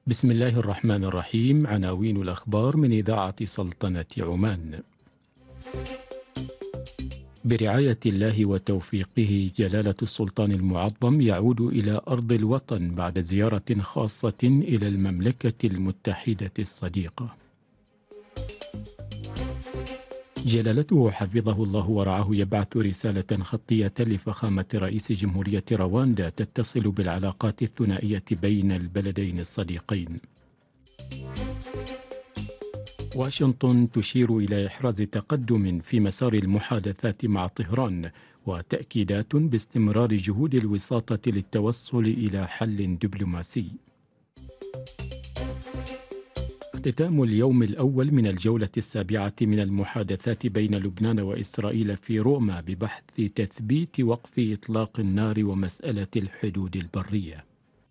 بسم الله الرحمن الرحيم. عناوين الأخبار من إذاعة سلطنة عمان. برعاية الله وتوفيقه، جلالة السلطان المعظم يعود إلى أرض الوطن بعد زيارة خاصة إلى المملكة المتحدة الصديقة. جلالته حفظه الله ورعاه يبعث رسالة خطية لفخامة رئيس جمهورية رواندا تتصل بالعلاقات الثنائية بين البلدين الصديقين. واشنطن تشير إلى إحراز تقدم في مسار المحادثات مع طهران، وتأكيدات باستمرار جهود الوساطة للتوصل إلى حل دبلوماسي. اختتام اليوم الأول من الجولة السابعة من المحادثات بين لبنان وإسرائيل في روما ببحث تثبيت وقف إطلاق النار ومسألة الحدود البرية.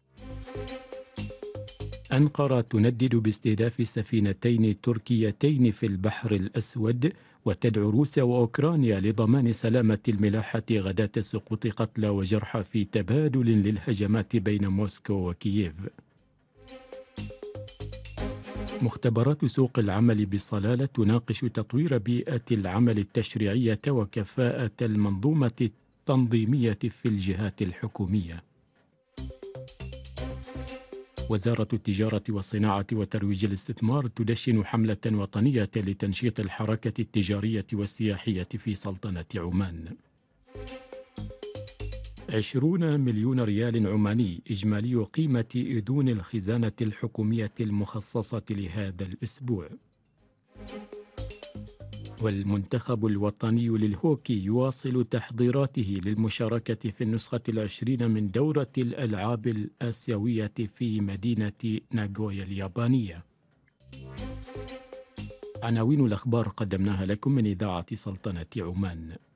أنقرة تندد باستهداف سفينتين تركيتين في البحر الأسود، وتدعو روسيا وأوكرانيا لضمان سلامة الملاحة غداة سقوط قتلى وجرحى في تبادل للهجمات بين موسكو وكييف. مختبرات سوق العمل بصلالة تناقش تطوير بيئة العمل التشريعية وكفاءة المنظومة التنظيمية في الجهات الحكومية. وزارة التجارة والصناعة وترويج الاستثمار تدشن حملة وطنية لتنشيط الحركة التجارية والسياحية في سلطنة عمان. 20 مليون ريال عماني إجمالي قيمة أذون الخزانة الحكومية المخصصة لهذا الأسبوع. والمنتخب الوطني للهوكي يواصل تحضيراته للمشاركة في النسخة 20 من دورة الألعاب الآسيوية في مدينة ناغويا اليابانية. عناوين الأخبار قدمناها لكم من إذاعة سلطنة عمان.